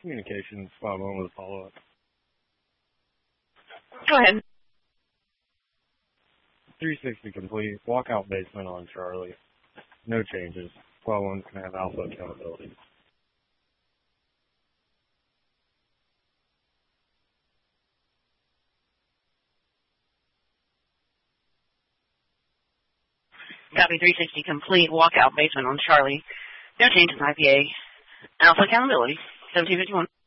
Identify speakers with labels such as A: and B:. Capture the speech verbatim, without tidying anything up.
A: Communications, Squad one with a follow-up.
B: Go ahead.
A: three sixty complete. Walkout basement on Charlie. No changes. Squad one can have Alpha accountability.
B: Copy three sixty complete. Walkout basement on Charlie. No changes in I P A. Alpha accountability. seventeen fifty-one.